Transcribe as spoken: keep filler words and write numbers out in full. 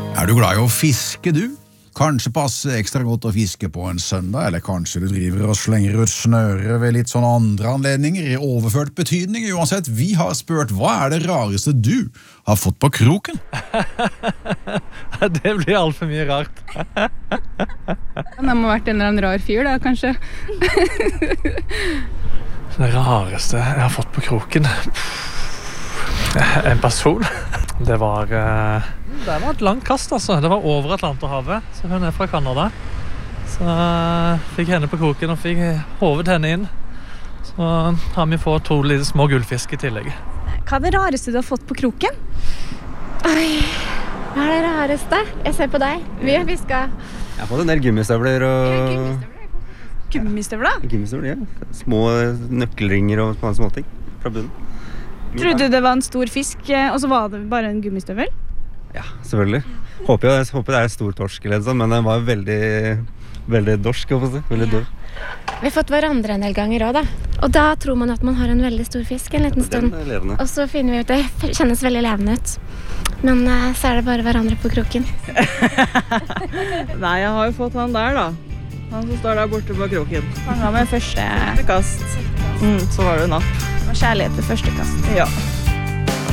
Er du glad i å fiske, du? Kanskje passer ekstra godt å fiske på en søndag, eller kanskje du driver og slenger ut snøre ved litt sånne andre anledninger i overført betydning. Uansett, vi har spurt, hva er det rareste du har fått på kroken? Det blir alt for mye rart. Det må ha vært en eller annen rar fyr da, kanskje. Det rareste jeg har fått på kroken? En person. Det var, det var et langt kast, altså. Det var over Atlanterhavet, så hun er fra Canada. Så jeg fikk henne på kroken og fikk hovet henne inn. Så har vi fått to lite små gullfisk i tillegg. Hva er det rareste du har fått på kroken? Oi, hva er det rareste? Jeg ser på deg. Vi har fisket. Jeg har fått en del gummistøvler og... Gummistøvler? Gummistøvler, ja. Små nøkkelringer og små småting fra bunnen. Trodde du det var en stor fisk, og så var det bare en gummistøvel? Ja, selvfølgelig. Håper jeg, håper det er en stor torsk eller sånn, men den var veldig, veldig dorsk, jeg si. Veldig dår. Vi har fått hverandre en del ganger også, da. Og da tror man at man har en veldig stor fisk en liten stund. Den er levende. Og så finner vi ut det. Det kjennes veldig levende ut. Men uh, så er det bare hverandre på kroken. Nei, jeg har jo fått han der, da. Han som står der borte på kroken. Han var med første Kast. Mm, så var det napp. og kjærlighet til første kast. Ja.